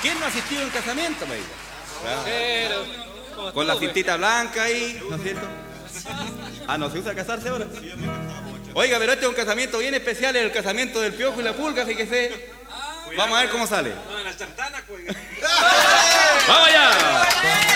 ¿Quién no ha asistido a un casamiento, me diga? Pero, Con la cintita blanca ahí, ¿no es cierto? Ah, ¿no se usa casarse ahora? Oiga, pero este es un casamiento bien especial, es el casamiento del Piojo y la Pulga, fíjese. Vamos a ver cómo sale. no, en la sartana, pues. ¡Vamos allá!